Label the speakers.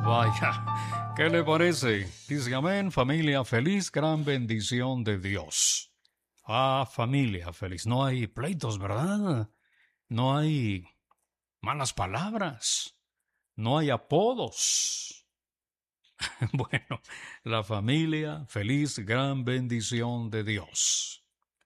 Speaker 1: Vaya, ¿qué le parece? Dice amén, familia feliz, gran bendición de Dios. Ah, familia feliz, no hay pleitos, ¿verdad? No hay malas palabras, no hay apodos. Bueno, la familia feliz, gran bendición de Dios.